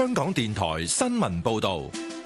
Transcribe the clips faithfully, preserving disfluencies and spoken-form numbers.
香港電台新聞報道。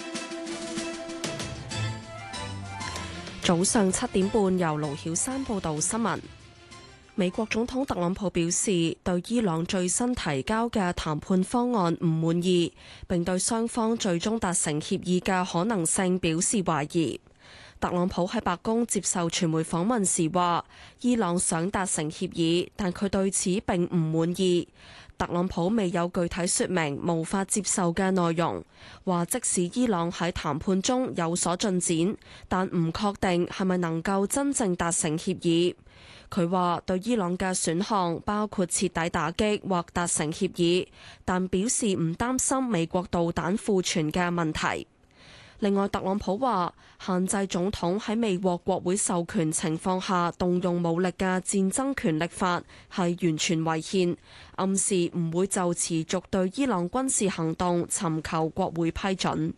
早上七點半，由盧曉珊報道新聞。美國總統特朗普表示，對伊朗最新提交嘅談判方案唔滿意，並對雙方最終達成協議嘅可能性表示懷疑。特朗普喺白宮接受傳媒訪問時話，伊朗想達成協議，但佢對此並唔滿意。特朗普未有具體說明無法接受嘅內容，話即使伊朗喺談判中有所進展，但唔確定係咪能夠真正達成協議。佢話對伊朗嘅選項包括徹底打擊或達成協議，但表示唔擔心美國導彈庫存嘅問題。另外，特朗普話限制總統喺未獲國會授權情況下動用武力嘅戰爭權力法係完全違憲，暗示唔會就持續對伊朗軍事行動尋求國會批准。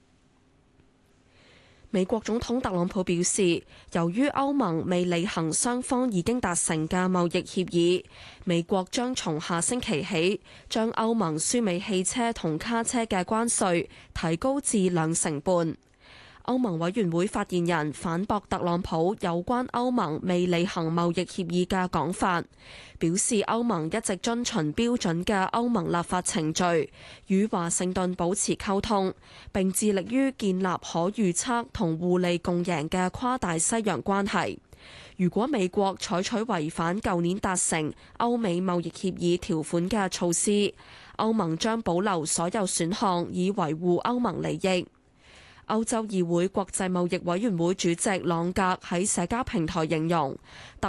美國總統特朗普表示，由於歐盟未履行雙方已經達成嘅貿易協議，美國將從下星期起將歐盟輸美汽車同卡車嘅關稅提高至兩成半。歐盟委員會發言人反駁特朗普有關歐盟未履行貿易協議嘅講法，表示歐盟一直遵循標準嘅歐盟立法程序，與華盛頓保持溝通，並致力於建立可預測同互利共贏嘅跨大西洋關係。如果美國採取違反舊年達成歐美貿易協議條款嘅措施，歐盟將保留所有選項以維護歐盟利益。歐洲議會國際貿易委員會主席朗格喺社交平台形容，特